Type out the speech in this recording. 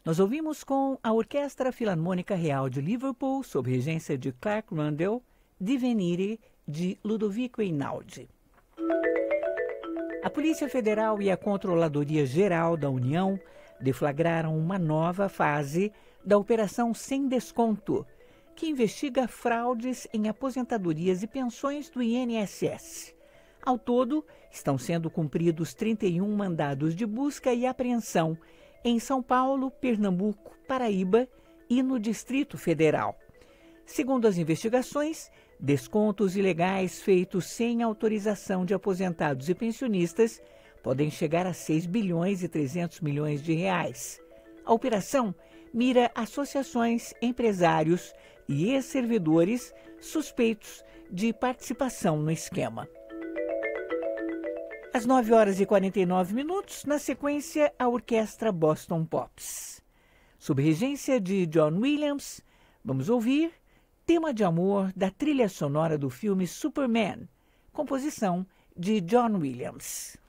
Nós ouvimos com a Orquestra Filarmônica Real de Liverpool, sob regência de Clark Rundell, Divenire, de Ludovico Einaudi. A Polícia Federal e a Controladoria Geral da União deflagraram uma nova fase da Operação Sem Desconto, que investiga fraudes em aposentadorias e pensões do INSS. Ao todo, estão sendo cumpridos 31 mandados de busca e apreensão em São Paulo, Pernambuco, Paraíba e no Distrito Federal. Segundo as investigações, descontos ilegais feitos sem autorização de aposentados e pensionistas podem chegar a 6 bilhões e 300 milhões de reais. A operação mira associações, empresários e ex-servidores suspeitos de participação no esquema. Às 9h49, na sequência, a Orquestra Boston Pops. Sob regência de John Williams, vamos ouvir tema de amor da trilha sonora do filme Superman, composição de John Williams.